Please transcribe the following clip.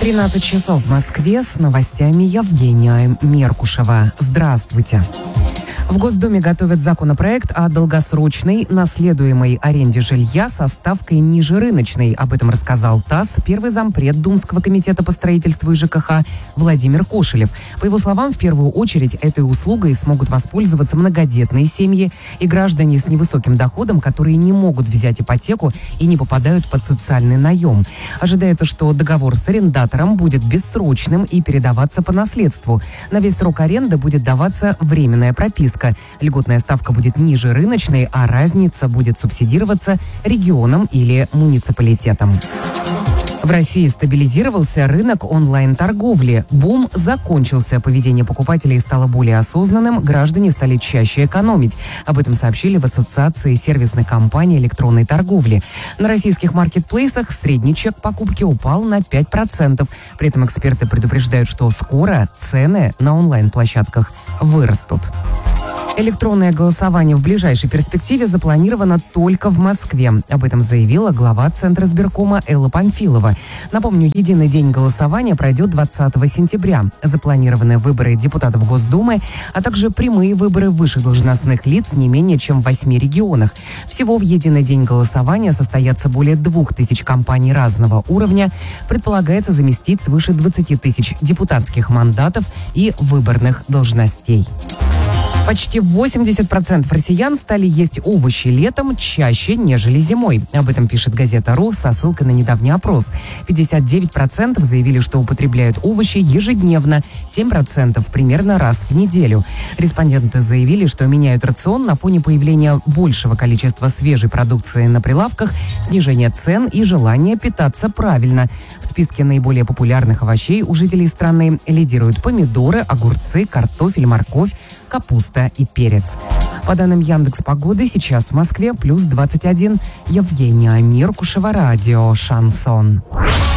13 часов в Москве, с новостями Евгения Меркушева. Здравствуйте. В Госдуме готовят законопроект о долгосрочной наследуемой аренде жилья со ставкой ниже рыночной. Об этом рассказал ТАСС первый зампред Думского комитета по строительству и ЖКХ Владимир Кошелев. По его словам, в первую очередь этой услугой смогут воспользоваться многодетные семьи и граждане с невысоким доходом, которые не могут взять ипотеку и не попадают под социальный наем. Ожидается, что договор с арендатором будет бессрочным и передаваться по наследству. На весь срок аренды будет даваться временная прописка. Льготная ставка будет ниже рыночной, а разница будет субсидироваться регионом или муниципалитетом. В России стабилизировался рынок онлайн-торговли. Бум закончился, поведение покупателей стало более осознанным, граждане стали чаще экономить. Об этом сообщили в Ассоциации сервисных компаний электронной торговли. На российских маркетплейсах средний чек покупки упал на 5%. При этом эксперты предупреждают, что скоро цены на онлайн-площадках вырастут. Электронное голосование в ближайшей перспективе запланировано только в Москве. Об этом заявила глава Центра избиркома Элла Памфилова. Напомню, единый день голосования пройдет 20 сентября. Запланированы выборы депутатов Госдумы, а также прямые выборы высших должностных лиц не менее чем в 8 регионах. Всего в единый день голосования состоятся более 2000 кампаний разного уровня. Предполагается заместить свыше 20 тысяч депутатских мандатов и выборных должностей. Почти 80% россиян стали есть овощи летом чаще, нежели зимой. Об этом пишет газета «Ру» со ссылкой на недавний опрос. 59% заявили, что употребляют овощи ежедневно, 7% примерно раз в неделю. Респонденты заявили, что меняют рацион на фоне появления большего количества свежей продукции на прилавках, снижения цен и желания питаться правильно. В списке наиболее популярных овощей у жителей страны лидируют помидоры, огурцы, картофель, морковь, капуста и перец. По данным Яндекс.Погоды, сейчас в Москве плюс 21. Евгения Меркушева, радио «Шансон».